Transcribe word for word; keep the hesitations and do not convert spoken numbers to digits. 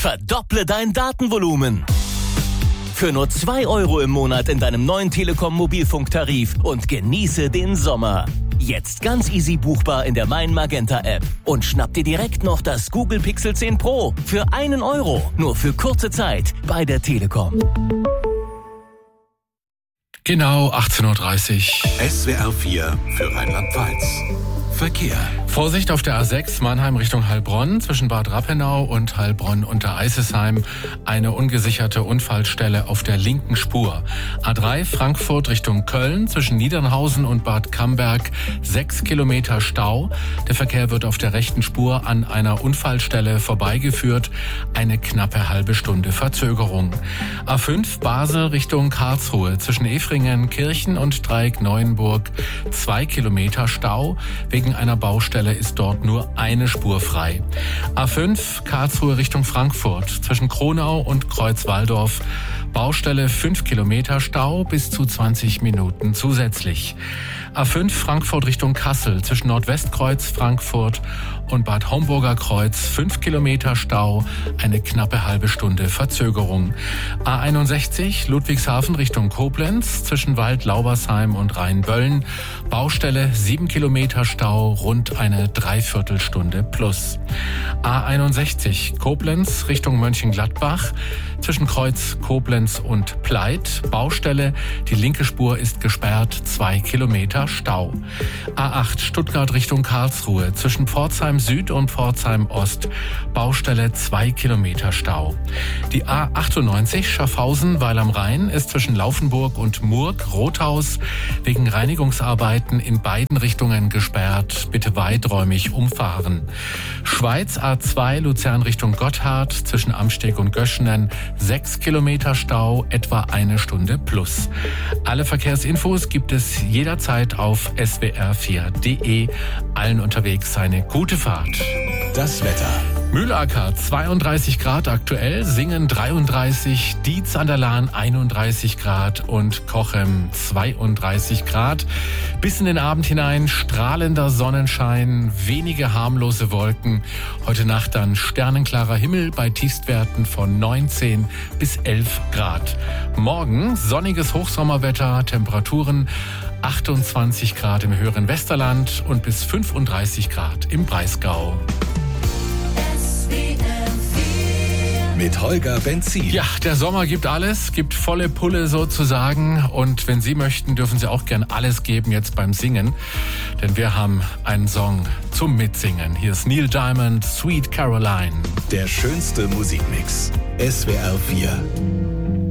Verdopple dein Datenvolumen. Für nur zwei Euro im Monat in deinem neuen Telekom-Mobilfunktarif und genieße den Sommer. Jetzt ganz easy buchbar in der Mein Magenta App. Und schnapp dir direkt noch das Google Pixel zehn Pro für einen Euro. Nur für kurze Zeit bei der Telekom. Genau, achtzehn Uhr dreißig. S W R vier für Rheinland-Pfalz. Verkehr. Vorsicht auf der A sechs Mannheim Richtung Heilbronn zwischen Bad Rappenau und Heilbronn unter Eisesheim. Eine ungesicherte Unfallstelle auf der linken Spur. A drei Frankfurt Richtung Köln zwischen Niedernhausen und Bad Camberg. Sechs Kilometer Stau. Der Verkehr wird auf der rechten Spur an einer Unfallstelle vorbeigeführt. Eine knappe halbe Stunde Verzögerung. A fünf Basel Richtung Karlsruhe zwischen Efringen, Kirchen und Dreieck Neuenburg. Zwei Kilometer Stau. Wegen einer Baustelle ist dort nur eine Spur frei. A fünf Karlsruhe Richtung Frankfurt zwischen Kronau und Kreuzwaldorf. Baustelle fünf Kilometer Stau bis zu zwanzig Minuten zusätzlich. A fünf Frankfurt Richtung Kassel zwischen Nordwestkreuz Frankfurt und Bad Homburger Kreuz fünf Kilometer Stau, eine knappe halbe Stunde Verzögerung. A einundsechzig Ludwigshafen Richtung Koblenz zwischen Wald-Laubersheim und Rheinböllen. Baustelle sieben Kilometer Stau, rund eine Dreiviertelstunde plus. A einundsechzig Koblenz Richtung Mönchengladbach zwischen Kreuz Koblenz und Pleit. Baustelle, die linke Spur ist gesperrt, zwei Kilometer Stau. A acht Stuttgart Richtung Karlsruhe zwischen Pforzheim Süd und Pforzheim Ost. Baustelle zwei Kilometer Stau. Die A achtundneunzig Schaffhausen Weil am Rhein ist zwischen Laufenburg und Murg Rothaus wegen Reinigungsarbeiten in beiden Richtungen gesperrt. Bitte weiträumig umfahren. Schweiz A zwei Luzern Richtung Gotthard zwischen Amsteg und Göschenen sechs Kilometer Stau, etwa eine Stunde plus. Alle Verkehrsinfos gibt es jederzeit auf S W R vier Punkt de. Allen unterwegs eine gute Fahrt. Das Wetter. Mühlacker zweiunddreißig Grad aktuell, Singen dreiunddreißig, Dietz an der Lahn einunddreißig Grad und Cochem zweiunddreißig Grad. Bis in den Abend hinein strahlender Sonnenschein, wenige harmlose Wolken. Heute Nacht dann sternenklarer Himmel bei Tiefstwerten von neunzehn bis elf Grad. Morgen sonniges Hochsommerwetter, Temperaturen achtundzwanzig Grad im höheren Westerland und bis fünfunddreißig Grad im Breisgau. Mit Holger Benzin. Ja, der Sommer gibt alles, gibt volle Pulle sozusagen. Und wenn Sie möchten, dürfen Sie auch gern alles geben jetzt beim Singen. Denn wir haben einen Song zum Mitsingen. Hier ist Neil Diamond, Sweet Caroline. Der schönste Musikmix. S W R vier.